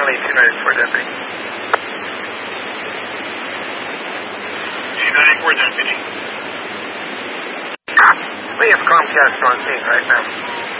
Channel 294 deputy. 294 deputy. We have Comcast on scene right now.